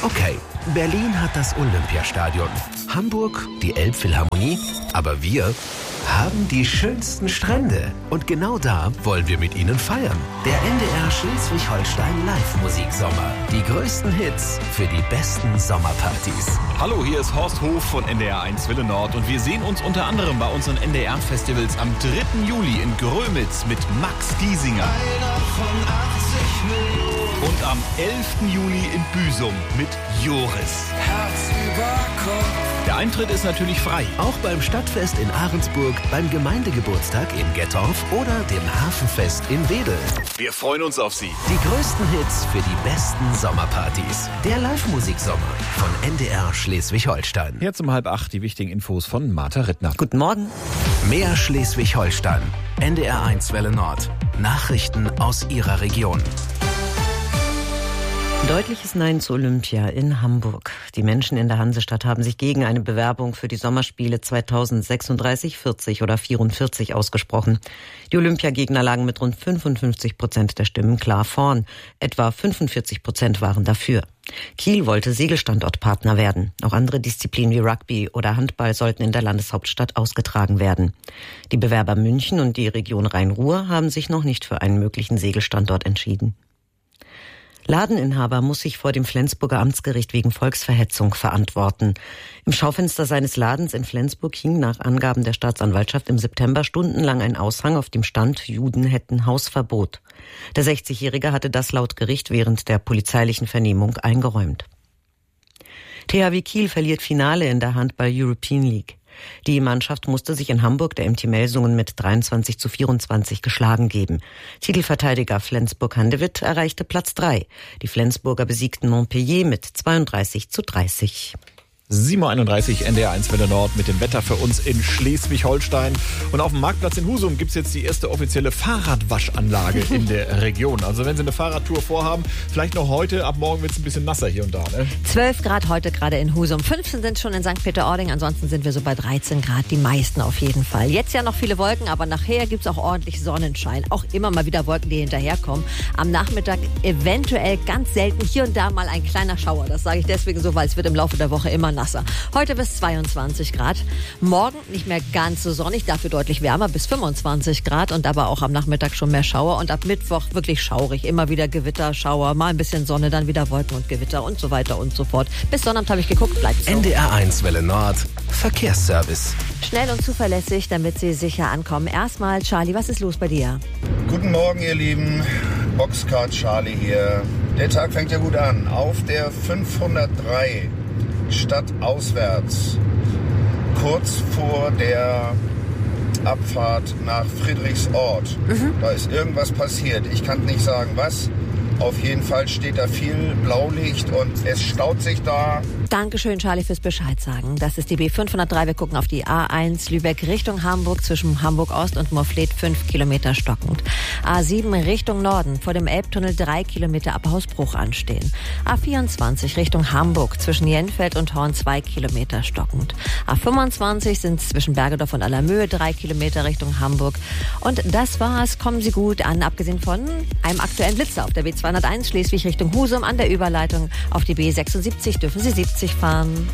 Okay, Berlin hat das Olympiastadion, Hamburg die Elbphilharmonie, aber wir haben die schönsten Strände. Und genau da wollen wir mit Ihnen feiern. Der NDR Schleswig-Holstein Live-Musiksommer. Die größten Hits für die besten Sommerpartys. Hallo, hier ist Horst Hof von NDR 1 Welle Nord und wir sehen uns unter anderem bei unseren NDR-Festivals am 3. Juli in Grömitz mit Max Giesinger. Einer von 80 Millionen. Und am 11. Juli in Büsum mit Joris. Herz über Kopf. Der Eintritt ist natürlich frei. Auch beim Stadtfest in Ahrensburg, beim Gemeindegeburtstag in Gettorf oder dem Hafenfest in Wedel. Wir freuen uns auf Sie. Die größten Hits für die besten Sommerpartys. Der Live-Musiksommer von NDR Schleswig-Holstein. Jetzt um 7:30 die wichtigen Infos von Martha Rittner. Guten Morgen. Mehr Schleswig-Holstein. NDR 1 Welle Nord. Nachrichten aus Ihrer Region. Deutliches Nein zu Olympia in Hamburg. Die Menschen in der Hansestadt haben sich gegen eine Bewerbung für die Sommerspiele 2036, 40 oder 44 ausgesprochen. Die Olympiagegner lagen mit rund 55% der Stimmen klar vorn. Etwa 45% waren dafür. Kiel wollte Segelstandortpartner werden. Auch andere Disziplinen wie Rugby oder Handball sollten in der Landeshauptstadt ausgetragen werden. Die Bewerber München und die Region Rhein-Ruhr haben sich noch nicht für einen möglichen Segelstandort entschieden. Ladeninhaber muss sich vor dem Flensburger Amtsgericht wegen Volksverhetzung verantworten. Im Schaufenster seines Ladens in Flensburg hing nach Angaben der Staatsanwaltschaft im September stundenlang ein Aushang, auf dem stand, Juden hätten Hausverbot. Der 60-Jährige hatte das laut Gericht während der polizeilichen Vernehmung eingeräumt. THW Kiel verliert Finale in der Handball-European League. Die Mannschaft musste sich in Hamburg der MT Melsungen mit 23:24 geschlagen geben. Titelverteidiger Flensburg-Handewitt erreichte Platz 3. Die Flensburger besiegten Montpellier mit 32:30. 7:31 Uhr NDR 1 Welle Nord mit dem Wetter für uns in Schleswig-Holstein. Und auf dem Marktplatz in Husum gibt es jetzt die erste offizielle Fahrradwaschanlage in der Region. Also wenn Sie eine Fahrradtour vorhaben, vielleicht noch heute, ab morgen wird es ein bisschen nasser hier und da. Ne? 12 Grad heute gerade in Husum, 15 sind schon in St. Peter-Ording, ansonsten sind wir so bei 13 Grad, die meisten auf jeden Fall. Jetzt ja noch viele Wolken, aber nachher gibt es auch ordentlich Sonnenschein. Auch immer mal wieder Wolken, die hinterherkommen. Am Nachmittag eventuell ganz selten hier und da mal ein kleiner Schauer. Das sage ich deswegen so, weil es wird im Laufe der Woche immer nasser. Heute bis 22 Grad. Morgen nicht mehr ganz so sonnig, dafür deutlich wärmer, bis 25 Grad und aber auch am Nachmittag schon mehr Schauer. Und ab Mittwoch wirklich schaurig. Immer wieder Gewitter, Schauer, mal ein bisschen Sonne, dann wieder Wolken und Gewitter und so weiter und so fort. Bis Sonnabend habe ich geguckt, bleibt so. NDR 1 Welle Nord. Verkehrsservice. Schnell und zuverlässig, damit Sie sicher ankommen. Erstmal, Charlie, was ist los bei dir? Guten Morgen, ihr Lieben. Boxcar Charlie hier. Der Tag fängt ja gut an. Auf der 503 stadtauswärts, kurz vor der Abfahrt nach Friedrichsort. Da ist irgendwas passiert. Ich kann nicht sagen, was. Auf jeden Fall steht da viel Blaulicht und es staut sich da. Dankeschön, Charlie, fürs Bescheid sagen. Das ist die B503. Wir gucken auf die A1 Lübeck Richtung Hamburg, zwischen Hamburg-Ost und Moorfleet 5 Kilometer stockend. A7 Richtung Norden, vor dem Elbtunnel 3 Kilometer ab Hausbruch anstehen. A24 Richtung Hamburg, zwischen Jenfeld und Horn 2 Kilometer stockend. A25 sind zwischen Bergedorf und Allermöhe 3 Kilometer Richtung Hamburg. Und das war's. Kommen Sie gut an, abgesehen von einem aktuellen Blitzer auf der B201 Schleswig Richtung Husum. An der Überleitung auf die B76 dürfen Sie 70 fahren.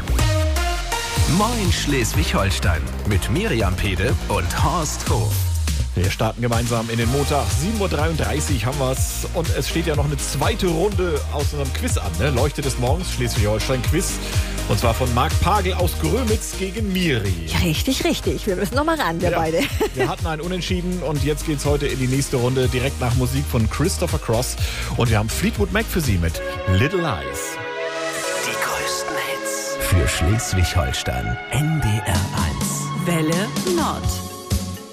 Moin Schleswig-Holstein mit Miriam Pede und Horst Hof. Wir starten gemeinsam in den Montag. 7:33 Uhr haben wir's. Und es steht ja noch eine zweite Runde aus unserem Quiz an. Ne? Leuchte des Morgens, Schleswig-Holstein-Quiz. Und zwar von Marc Pagel aus Grömitz gegen Miri. Richtig. Wir müssen noch mal ran, wir beide. Wir hatten einen Unentschieden und jetzt geht's heute in die nächste Runde direkt nach Musik von Christopher Cross. Und wir haben Fleetwood Mac für Sie mit Little Lies. Die größten Hits für Schleswig-Holstein. NDR 1. Welle Nord.